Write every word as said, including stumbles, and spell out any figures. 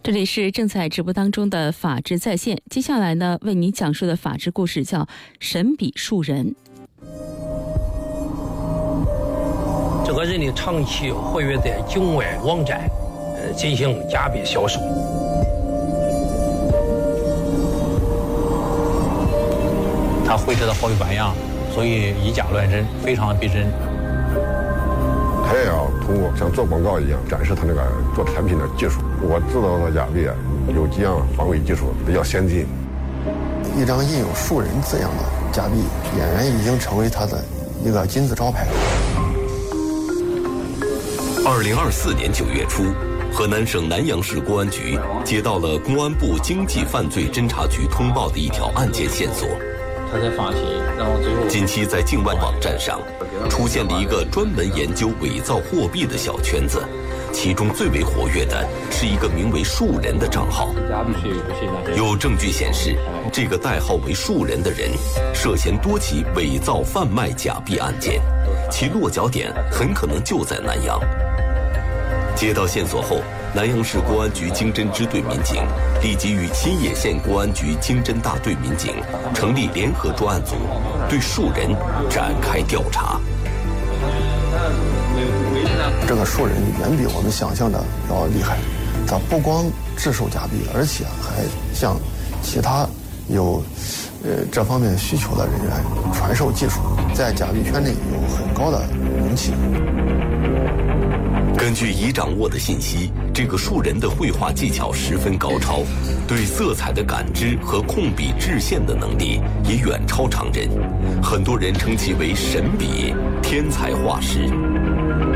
这里是正在直播当中的法治在线，接下来呢，为您讲述的法治故事叫神笔树人。 这个人呢，长期活跃在境外网站，呃，进行假币销售。 他绘制的好有版样，所以以假乱真，非常逼真。 他也要通过像做广告一样展示他那个做产品的技术。我制造的假币有几样防伪技术比较先进。 一张印有树人字样的假币，俨然已经成为他的一个金字招牌。 二零二四年九月初，河南省南阳市公安局接到了公安部经济犯罪侦查局通报的一条案件线索。 他在放弃，然后最后近期在境外网站上出现了一个专门研究伪造货币的小圈子，其中最为活跃的是一个名为树人的账号。有证据显示，这个代号为树人的人涉嫌多起伪造贩卖假币案件，其落脚点很可能就在南阳。接到线索后，南阳市公安局经侦支队民警立即与新野县公安局经侦大队民警成立联合专案组，对树人展开调查。 这个树人远比我们想象的要厉害，他不光制售假币，而且还向其他有呃这方面需求的人员传授技术，在假币圈内有很高的名气。 根据已掌握的信息，这个树人的绘画技巧十分高超，对色彩的感知和控笔制线的能力也远超常人，很多人称其为神笔天才画师。